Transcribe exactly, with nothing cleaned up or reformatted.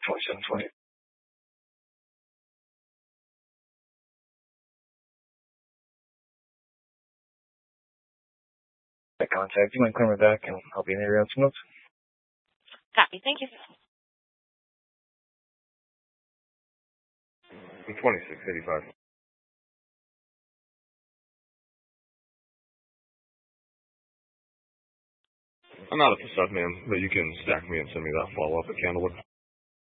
twenty-seven twenty. I contact you and clear me back, and I'll be in there around two minutes. Copy. Thank you. twenty-six eighty-five. I'm not at the sub, man, but you can stack me and send me that follow-up at Candlewood.